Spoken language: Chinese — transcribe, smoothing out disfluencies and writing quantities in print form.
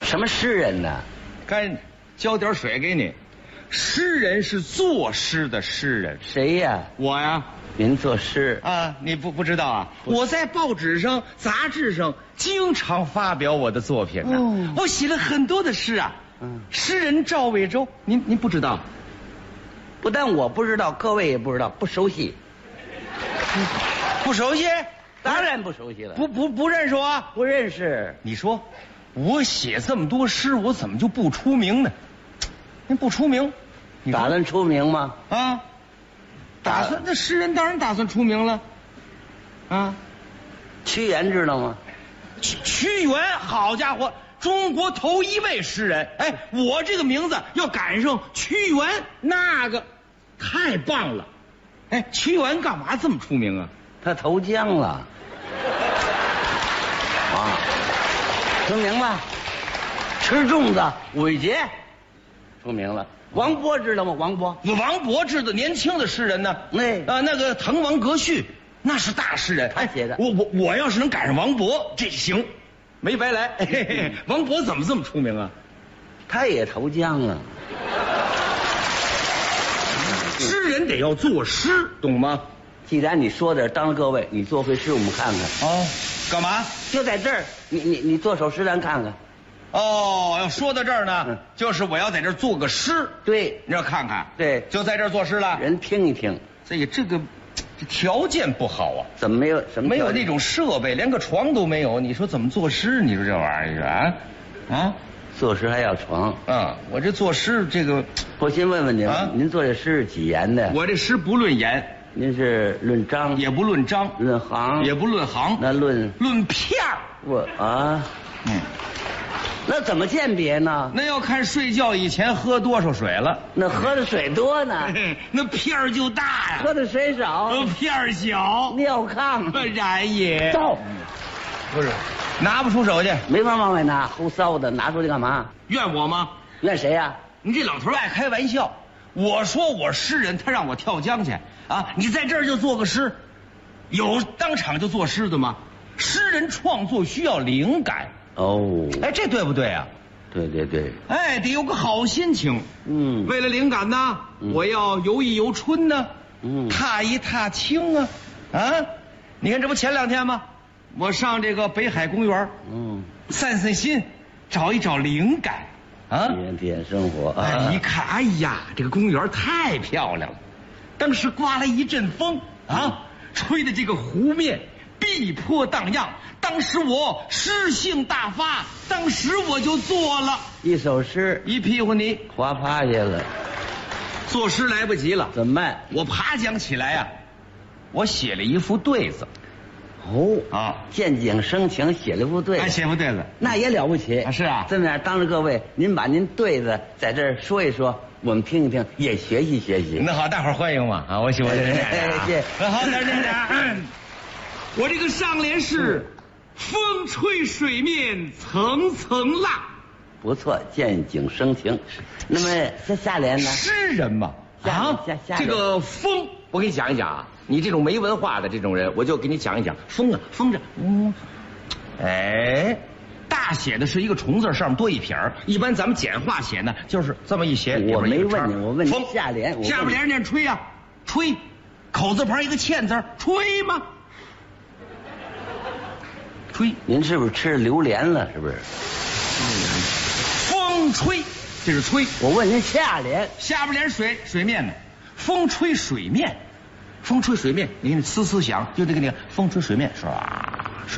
什么诗人呢？ 该浇点水给你。诗人是作诗的诗人。 谁呀？ 我呀。 您作诗啊？你不知道啊？我在报纸上、杂志上经常发表我的作品呢。哦，我写了很多的诗啊。诗人赵魏洲，您不知道？ 不但我不知道，各位也不知道，不熟悉。 不熟悉？ 当然不熟悉了。 不认识我？ 不认识。 你说我写这么多诗，我怎么就不出名呢？您不出名， 打算出名吗？ 啊，打算这诗人当然打算出名了。啊， 屈原知道吗？ 屈原，好家伙，中国头一位诗人。哎，我这个名字要赶上屈原，那个太棒了。哎，屈原干嘛这么出名啊？ 他投江了。啊，出名了。吃粽子，五一节出名了。王勃知道吗？王勃， 王勃知道，年轻的诗人呢。那个滕王阁序，那是大诗人， 他写的。 我要是能赶上王勃，这行，没白来。嘿嘿，王勃怎么这么出名啊？ 他也投江啊。 诗人得要作诗，懂吗？ 既然你说的，当着各位，你做回诗我们看看。 哦，干嘛？ 就在这儿，你做首诗咱看看。 哦，要说到这儿呢，就是我要在这儿做个诗。 对， 你要看看。 对， 就在这儿作诗了。 人听一听。 这个条件不好啊。 怎么没有？什么？ 没有那种设备，连个床都没有。你说怎么作诗？你说这玩意儿啊？ 作诗还要床？ 我这作诗这个， 我先问问您，您做这诗是几言的？ 我这诗不论言。 您是论章？ 也不论章。 论行？ 也不论行。 那论片儿。 那怎么鉴别呢？ 那要看睡觉以前喝多少水了。 那喝的水多呢， 那片儿就大呀； 喝的水少， 片儿小。 尿炕。 然也。 走。 不是，拿不出手去， 没法往外拿，齁臊的，拿出去干嘛？ 怨我吗？ 怨谁呀？ 你这老头爱开玩笑。我说我诗人，他让我跳江去啊！你在这儿就做个诗，有当场就作诗的吗？诗人创作需要灵感。 哦， 哎，这对不对啊？ 对对对。 哎，得有个好心情。为了灵感呢，我要游一游春呢，踏一踏青啊。你看这不前2天吗？我上这个北海公园，散散心，找一找灵感。 体验生活。 一看，哎呀，这个公园太漂亮了。当时刮了一阵风吹的这个湖面碧波荡漾。当时我诗兴大发，当时我就做了一首诗， 一屁股泥滑趴下了。 作诗来不及了， 怎么办？ 我爬江起来我写了一副对子。见景生情，写了副对子。 写副对子， 那也了不起。 是啊。 这么样，当着各位，您把您对子在这儿说一说，我们听一听，也学习学习。 那好，大伙儿欢迎嘛。我喜欢这样。 谢。 好，点。我这个上联是风吹水面层层浪。 不错，见景生情。那么下联呢？ 诗人嘛。 下这个风，我给你讲一讲啊。你这种没文化的这种人，我就给你讲一讲风着。大写的是一个虫字，上面多一撇儿。一般咱们简化写呢，就是这么一写。 我没问你，我问你下联。 下边联念吹呀，吹，口字旁一个欠字，吹吗？吹。 您是不是吃榴莲了？是不是？ 风吹，这是吹。 我问您下联。 下边联水面呢？风吹水面。风吹水面，你看呲呲响，就这个风吹水面，唰